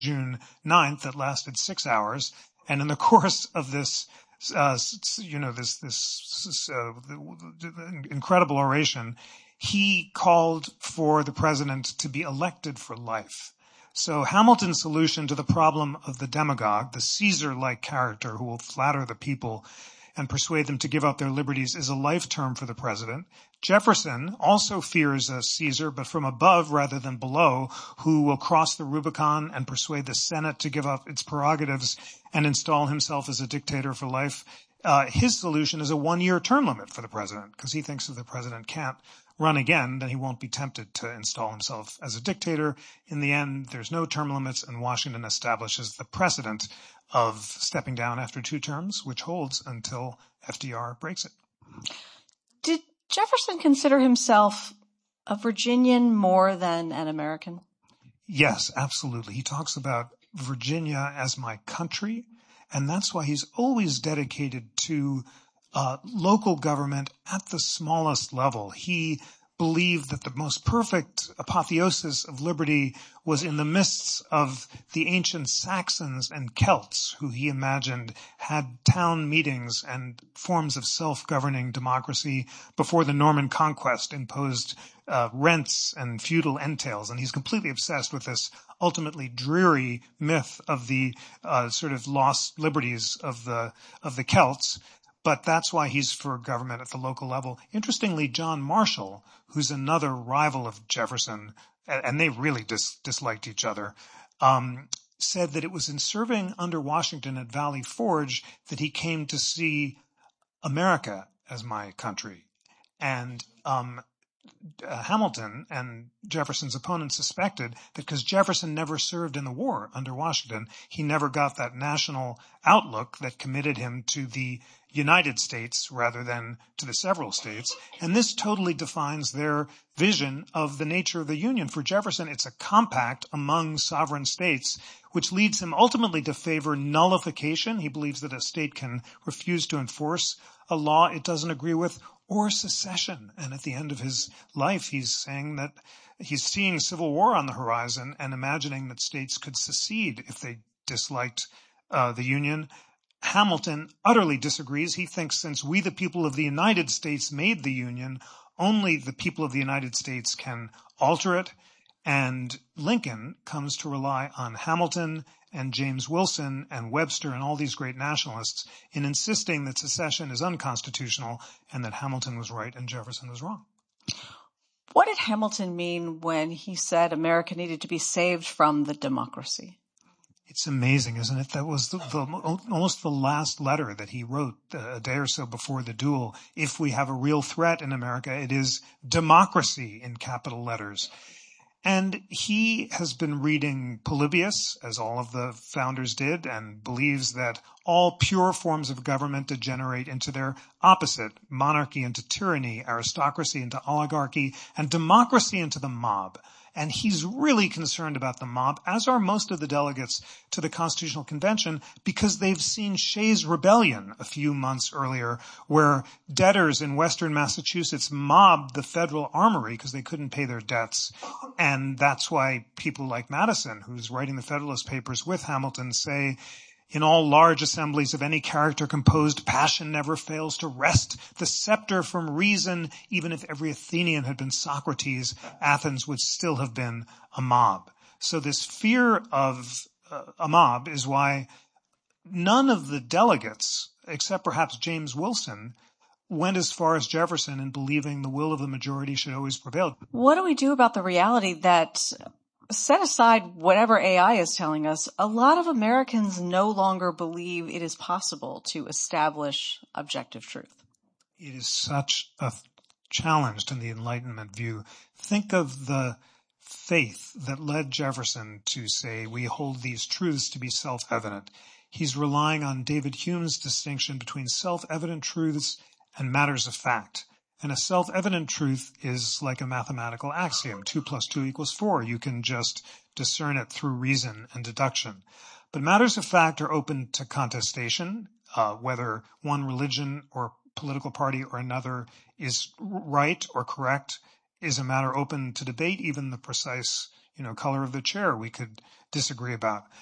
June 9th that lasted 6 hours. And in the course of this, incredible oration, he called for the president to be elected for life. So Hamilton's solution to the problem of the demagogue, the Caesar-like character who will flatter the people and persuade them to give up their liberties, is a life term for the president. Jefferson also fears a Caesar, but from above rather than below, who will cross the Rubicon and persuade the Senate to give up its prerogatives and install himself as a dictator for life. His solution is a 1-year term limit for the president, because he thinks if the president can't run again, then he won't be tempted to install himself as a dictator. In the end, there's no term limits, and Washington establishes the precedent of stepping down after 2 terms, which holds until FDR breaks it. Did Jefferson consider himself a Virginian more than an American? Yes, absolutely. He talks about Virginia as my country, and that's why he's always dedicated to local government at the smallest level. He believed that the most perfect apotheosis of liberty was in the midst of the ancient Saxons and Celts, who he imagined had town meetings and forms of self-governing democracy before the Norman conquest imposed rents and feudal entails. And he's completely obsessed with this ultimately dreary myth of the sort of lost liberties of the Celts. But that's why he's for government at the local level. Interestingly, John Marshall, who's another rival of Jefferson, and they really disliked each other, said that it was in serving under Washington at Valley Forge that he came to see America as my country. And Hamilton and Jefferson's opponents suspected that because Jefferson never served in the war under Washington, he never got that national outlook that committed him to the United States rather than to the several states. And this totally defines their vision of the nature of the Union. For Jefferson, it's a compact among sovereign states, which leads him ultimately to favor nullification. He believes that a state can refuse to enforce a law it doesn't agree with, or secession. And at the end of his life, he's saying that he's seeing civil war on the horizon and imagining that states could secede if they disliked the Union. Hamilton utterly disagrees. He thinks since we, the people of the United States, made the Union, only the people of the United States can alter it. And Lincoln comes to rely on Hamilton and James Wilson and Webster and all these great nationalists in insisting that secession is unconstitutional and that Hamilton was right and Jefferson was wrong. What did Hamilton mean when he said America needed to be saved from the democracy? It's amazing, isn't it? That was almost the last letter that he wrote a day or so before the duel. If we have a real threat in America, it is democracy in capital letters. And he has been reading Polybius, as all of the founders did, and believes that all pure forms of government degenerate into their opposite, monarchy into tyranny, aristocracy into oligarchy, and democracy into the mob. And he's really concerned about the mob, as are most of the delegates to the Constitutional Convention, because they've seen Shays' Rebellion a few months earlier, where debtors in western Massachusetts mobbed the federal armory because they couldn't pay their debts. And that's why people like Madison, who's writing the Federalist Papers with Hamilton, say, in all large assemblies of any character composed, passion never fails to wrest the scepter from reason. Even if every Athenian had been Socrates, Athens would still have been a mob. So this fear of a mob is why none of the delegates, except perhaps James Wilson, went as far as Jefferson in believing the will of the majority should always prevail. What do we do about the reality that, set aside whatever AI is telling us, a lot of Americans no longer believe it is possible to establish objective truth? It is such a challenge to the Enlightenment view. Think of the faith that led Jefferson to say, we hold these truths to be self-evident. He's relying on David Hume's distinction between self-evident truths and matters of fact. And a self-evident truth is like a mathematical axiom. 2 + 2 = 4. You can just discern it through reason and deduction. But matters of fact are open to contestation, whether one religion or political party or another is right or correct is a matter open to debate. Even the precise color of the chair we could disagree about.